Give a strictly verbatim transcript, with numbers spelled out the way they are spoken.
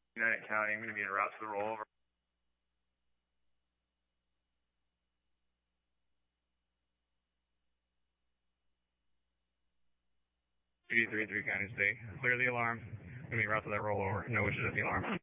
United County, I'm going to be en route to the rollover. three three three County State. Clear the alarm. I'm going to be en route to that rollover. No issues at the alarm.